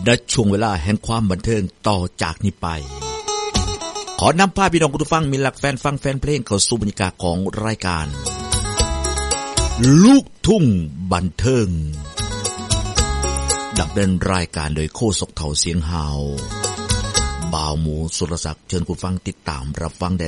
และช่วงเวลาแห่งความบันเทิงต่อจากนี้ไปขอนำพาพี่น้องผู้ฟังมีหลักแฟนฟังแฟนเพลงเข้าสู่บรรยากาศของรายการลูกทุ่งบันเทิงดำเนินรายการโดยโคศกเฒ่าเสียงฮาวบ่าวหมูสุรศักดิ์เชิญผู้ฟังติดตามรับฟังได้